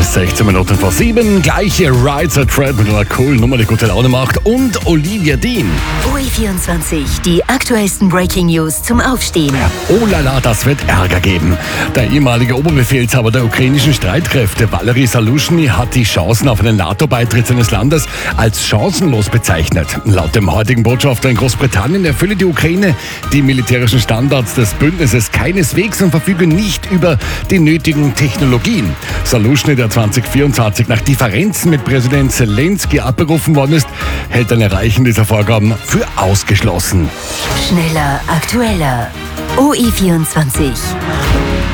16 Minuten vor 7. Gleiche Rides at Fred mit einer coolen Nummer, die gute Laune macht. Und Olivia Dean. OE24, die aktuellsten Breaking News zum Aufstehen. Oh lala, das wird Ärger geben. Der ehemalige Oberbefehlshaber der ukrainischen Streitkräfte, Valery Zaluzhny, hat die Chancen auf einen NATO-Beitritt seines Landes als chancenlos bezeichnet. Laut dem heutigen Botschafter in Großbritannien erfülle die Ukraine die militärischen Standards des Bündnisses keineswegs und verfüge nicht über die nötigen Technologien. Zaluzhny, der 2024 nach Differenzen mit Präsident Zelensky abberufen worden ist, hält ein Erreichen dieser Vorgaben für ausgeschlossen. Schneller, aktueller. OE24.